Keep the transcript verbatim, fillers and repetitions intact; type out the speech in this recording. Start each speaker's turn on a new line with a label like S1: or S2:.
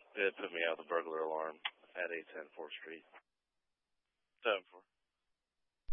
S1: It put me out the burglar alarm at eight ten fourth Street.
S2: seven four.